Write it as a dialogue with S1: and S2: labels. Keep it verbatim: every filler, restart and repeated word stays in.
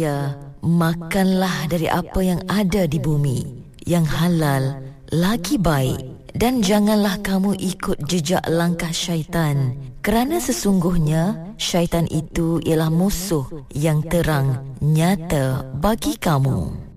S1: Ya, makanlah dari apa yang ada di bumi, yang halal lagi baik, dan janganlah kamu ikut jejak langkah syaitan, kerana sesungguhnya syaitan itu ialah musuh yang terang nyata bagi kamu.